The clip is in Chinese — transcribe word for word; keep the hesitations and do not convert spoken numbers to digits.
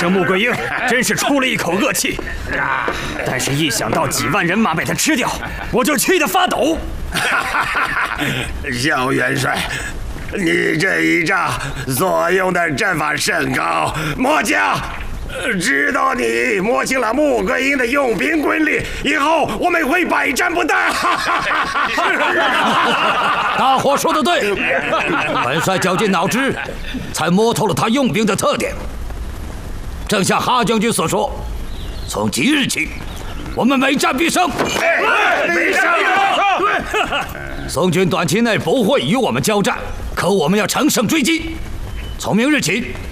生穆桂英真是出了一口恶气，但是一想到几万人马被他吃掉，我就气得发抖。 萧元帅，你这一仗所用的阵法甚高，末将知道你摸清了穆桂英的用兵规律，以后我们会百战不殆。 大伙说的对，本帅绞尽脑汁，才摸透了他用兵的特点。正像哈将军所说，从即日起，我们每战必胜。 必胜！ 宋军短期内不会与我们交战，可我们要乘胜追击。从明日起，